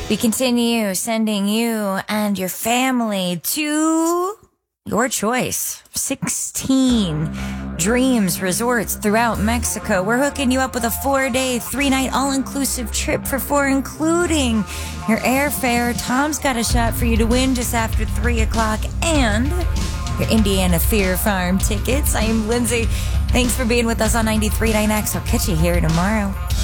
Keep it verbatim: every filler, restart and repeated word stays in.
We continue sending you and your family to your choice. sixteen Dreams resorts throughout Mexico. We're hooking you up with a four-day, three-night, all-inclusive trip for four, including your airfare. Tom's got a shot for you to win just after three o'clock, and your Indiana Fear Farm tickets. I am Lindsay. Thanks for being with us on ninety-three point nine X. I'll catch you here tomorrow.